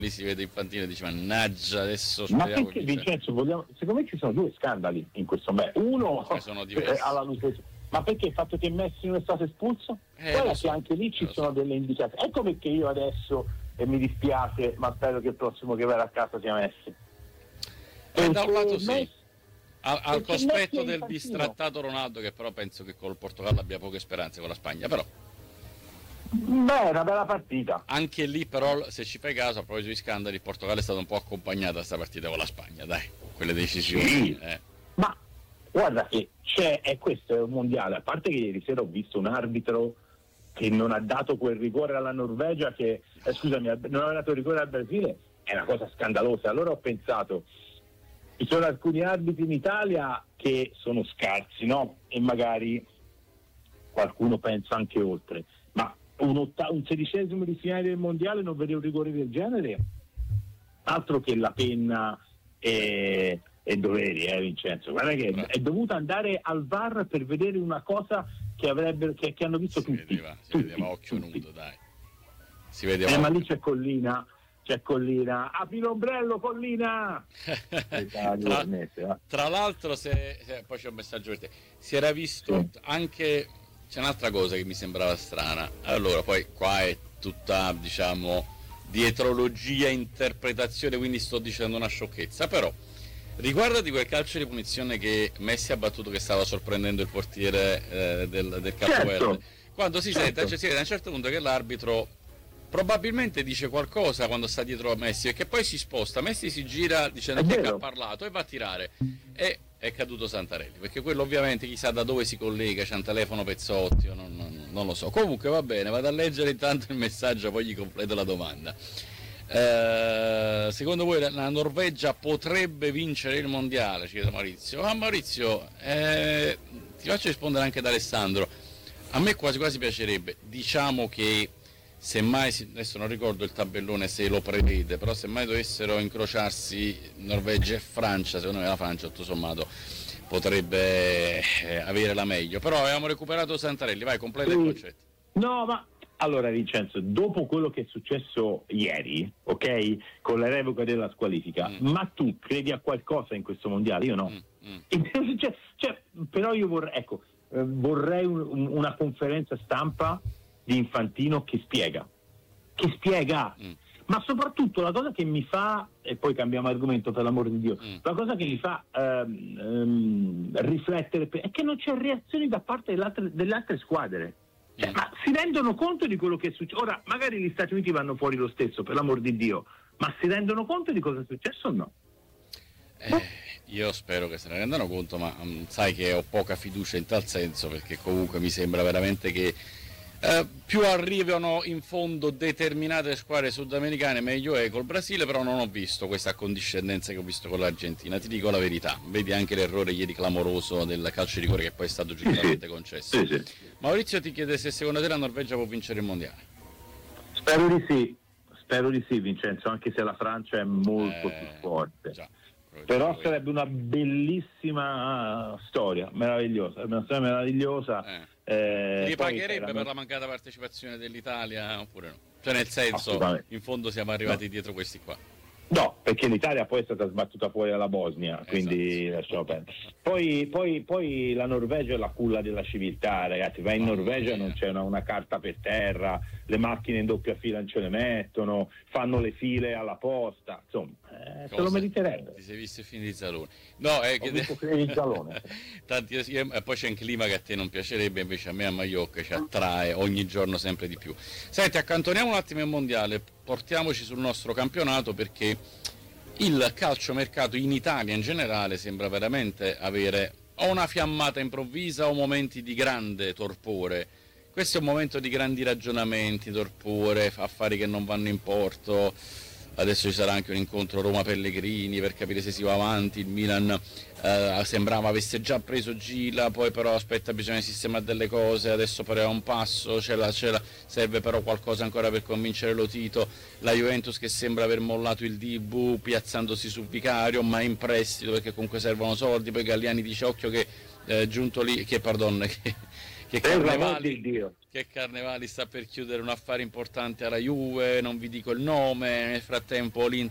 lì si vede Infantino e dice mannaggia, adesso Ma speriamo perché, che Vincenzo, secondo me ci sono due scandali in questo match. Uno sono diversi. alla luce, ma perché il fatto che Messi non è stato espulso? Guarda che anche lì ci sono delle indicazioni. Ecco perché io adesso, e mi dispiace, ma spero che il prossimo che verrà a casa sia Messi. Da un lato sì, al cospetto del Infantino. bistrattato Ronaldo, che però penso che col Portogallo abbia poche speranze, con la Spagna, però beh, è una bella partita. anche lì però, se ci fai caso, a proposito di scandali, il Portogallo è stato un po' accompagnato a questa partita con la Spagna, dai, quelle decisioni. Sì. Ma guarda che questo è un mondiale, a parte che ieri sera ho visto un arbitro che non ha dato quel rigore alla Norvegia, che non ha dato rigore al Brasile, è una cosa scandalosa. Allora ho pensato, ci sono alcuni arbitri in Italia che sono scarsi, no? E magari qualcuno pensa anche oltre, ma un 16esimo di finale del mondiale non vede un rigore del genere, altro che la penna e doveri, Vincenzo. Guarda che è dovuto andare al VAR per vedere una cosa che hanno visto tutti. Si vedeva occhio nudo, dai. Si vedeva. Ma lì c'è Collina. Apri l'ombrello, Collina. Tra l'altro, poi c'è un messaggio per te. Si era visto anche. C'è un'altra cosa che mi sembrava strana. Allora, poi qua è tutta, diciamo, dietrologia, interpretazione, quindi sto dicendo una sciocchezza, però riguardati quel calcio di punizione che Messi ha battuto, che stava sorprendendo il portiere del Capo Verde. Quando si vede a un certo punto che l'arbitro probabilmente dice qualcosa quando sta dietro a Messi, perché poi si sposta, Messi si gira dicendo che ha parlato e va a tirare, e è caduto Santarelli, perché quello ovviamente chissà da dove si collega, c'è un telefono Pezzotti, non lo so. Comunque va bene, vado a leggere intanto il messaggio, poi gli completo la domanda. Secondo voi la Norvegia potrebbe vincere il mondiale? Ci chiede Maurizio. Maurizio, ti faccio rispondere anche da Alessandro. A me quasi quasi piacerebbe, diciamo che semmai, adesso non ricordo il tabellone se lo prevede, però semmai dovessero incrociarsi Norvegia e Francia, secondo me la Francia tutto sommato potrebbe avere la meglio. Però avevamo recuperato Santarelli, vai, completa il concetto. No, ma allora Vincenzo, dopo quello che è successo ieri, ok, con la revoca della squalifica, ma tu credi a qualcosa in questo mondiale? Io no. Però io vorrei una conferenza stampa di Infantino che spiega, ma soprattutto la cosa che mi fa, e poi cambiamo argomento per l'amor di Dio, la cosa che mi fa riflettere è che non c'è reazione da parte delle altre squadre. Ma si rendono conto di quello che è successo? Ora, magari gli Stati Uniti vanno fuori lo stesso, per l'amor di Dio, ma si rendono conto di cosa è successo o no? Io spero che se ne rendano conto, ma sai che ho poca fiducia in tal senso, perché comunque mi sembra veramente che più arrivano in fondo determinate squadre sudamericane meglio è. Col Brasile però non ho visto questa accondiscendenza che ho visto con l'Argentina, ti dico la verità. Vedi anche l'errore ieri clamoroso del calcio di rigore che poi è stato giustamente concesso. Sì. Maurizio ti chiede se secondo te la Norvegia può vincere il mondiale. Spero di sì Vincenzo, anche se la Francia è molto più forte. Però sarebbe una bellissima storia, meravigliosa, una storia meravigliosa. Ripagherebbe per la mancata partecipazione dell'Italia oppure no? Cioè nel senso, in fondo siamo arrivati dietro questi qua. No, perché l'Italia poi è stata sbattuta fuori dalla Bosnia, quindi lasciamo perdere. Poi la Norvegia è la culla della civiltà, ragazzi, vai in Norvegia non c'è una carta per terra, le macchine in doppia fila non ce le mettono, fanno le file alla posta, insomma, se lo meriterebbe. Ti sei visto i film di Zalone? No, ho visto quelli di Zalone. Poi c'è un clima che a te non piacerebbe, invece a me a Mallorca ci attrae ogni giorno sempre di più. Senti, accantoniamo un attimo il mondiale, portiamoci sul nostro campionato, perché il calciomercato in Italia in generale sembra veramente avere o una fiammata improvvisa o momenti di grande torpore. Questo è un momento di grandi ragionamenti, torpore, affari che non vanno in porto. Adesso ci sarà anche un incontro Roma-Pellegrini per capire se si va avanti. Il Milan sembrava avesse già preso Gila, poi però aspetta, bisogna sistemare delle cose, adesso però è un passo, serve però qualcosa ancora per convincere Lotito. La Juventus che sembra aver mollato il Dibu piazzandosi su Vicario, ma in prestito perché comunque servono soldi. Poi Galliani dice occhio che giunto lì, che Carnevali, che Carnevali sta per chiudere un affare importante alla Juve, non vi dico il nome, nel frattempo l'Inter